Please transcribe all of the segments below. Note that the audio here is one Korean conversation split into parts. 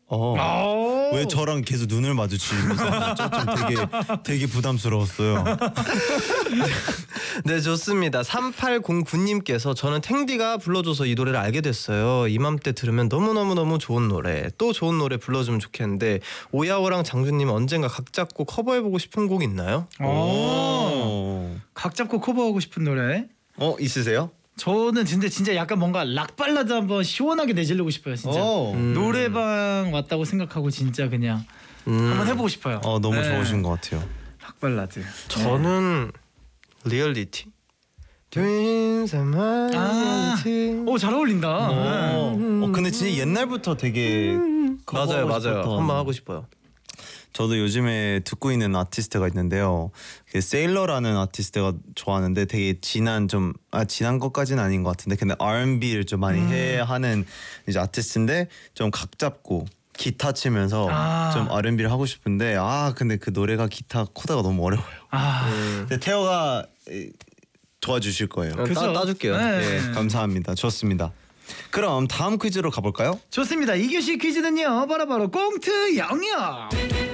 왜 저랑 계속 눈을 마주치면서 하죠? 좀 되게 부담스러웠어요. 네, 좋습니다. 3809님께서 저는 탱디가 불러줘서 이 노래를 알게 됐어요. 이맘때 들으면 너무너무 좋은 노래. 또 좋은 노래 불러주면 좋겠는데 오야오랑 장준님 언젠가 각 잡고 커버해보고 싶은 곡 있나요? 각 잡고 커버하고 싶은 노래? 있으세요? 저는 진짜 약간 뭔가 락 발라드 한번 시원하게 내지르고 싶어요. 진짜 노래방 왔다고 생각하고 진짜 그냥 한번 해보고 싶어요. 너무 좋으신 것 같아요. 락 발라드. 저는 리얼리티. Dreams are my reality. 잘 어울린다. 근데 진짜 옛날부터 되게 맞아요. 한번 하고 싶어요. 저도 요즘에 듣고 있는 아티스트가 있는데요. 세일러라는 아티스트가 좋아하는데 되게 진한 것까지는 아닌 것 같은데 근데 R&B를 좀 많이 하는 이제 아티스트인데 좀 각 잡고 기타 치면서 좀 R&B를 하고 싶은데 근데 그 노래가 기타 코드가 너무 어려워요. 근데 태호가 도와주실 거예요. 따줄게요. 네. 감사합니다. 좋습니다. 그럼 다음 퀴즈로 가볼까요? 좋습니다. 2교시 퀴즈는요 바로 꽁트 영역.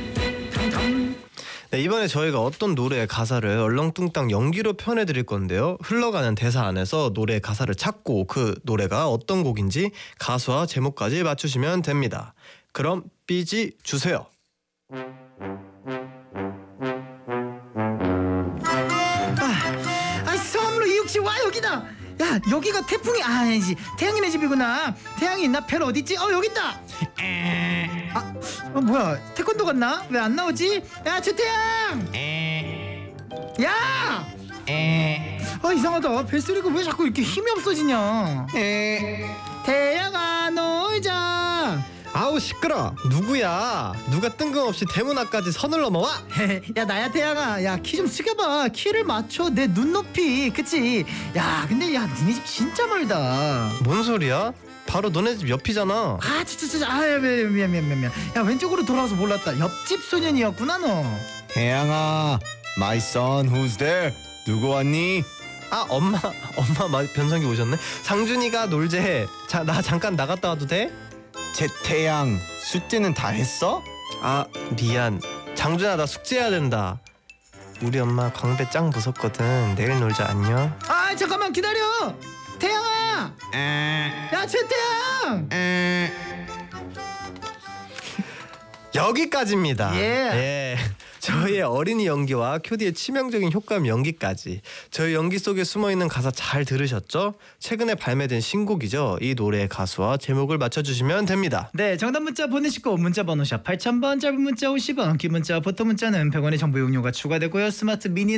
네, 이번에 저희가 어떤 노래의 가사를 얼렁뚱땅 연기로 표현해드릴 건데요. 흘러가는 대사 안에서 노래의 가사를 찾고 그 노래가 어떤 곡인지 가수와 제목까지 맞추시면 됩니다. 그럼 삐지 주세요. 섬으로 이육씨 와 여기다. 야 여기가 태풍이 아니지 태양이네 집이구나. 태양이 나 별 어딨지? 여기 있다. 뭐야 태권도 갔나? 왜 안 나오지? 야 최태양. 야. 이상하다. 벨소리가 왜 자꾸 이렇게 힘이 없어지냐? 태양아 놀자. 아우 시끄러. 누구야? 누가 뜬금없이 대문 앞까지 선을 넘어와? 야 나야 태양아. 야 키 좀 숙여봐. 키를 맞춰 내 눈높이. 그치? 야 근데 야 니네 집 진짜 멀다. 뭔 소리야? 바로 너네 집 옆이잖아. 진짜 미안. 야 왼쪽으로 돌아와서 몰랐다. 옆집 소년이었구나 너. 태양아, my son, who's there? 누구 왔니? 엄마 변성기 오셨네. 상준이가 놀재. 나 잠깐 나갔다 와도 돼? 태양, 숙제는 다 했어? 미안. 장준아 나 숙제해야 된다. 우리 엄마 광배 짱 무섭거든. 내일 놀자. 안녕. 잠깐만 기다려. 태양아. 야 최태양. 여기까지입니다. 예. 저희의 어린이 연기와 큐디의 치명적인 효과음 연기까지 저희 연기 속에 숨어있는 가사 잘 들으셨죠? 최근에 발매된 신곡이죠. 이 노래의 가수와 제목을 맞춰주시면 됩니다. 네, 정답 문자 보내시고 문자 번호 샵 8000번, 짧은 문자 50원, 긴 문자 보통 문자는 100원의 정보 이용료가 추가되고요. 스마트 미니